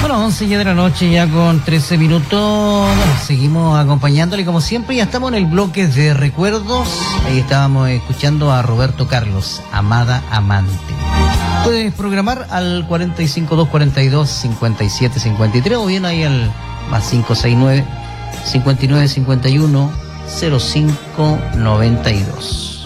Bueno, 11 ya de la noche, ya con 13 minutos. Bueno, seguimos acompañándole como siempre. Ya estamos en el bloque de recuerdos. Ahí estábamos escuchando a Roberto Carlos, Amada Amante. Puedes programar al 45242-5753 o bien ahí al más 569-5951-0592.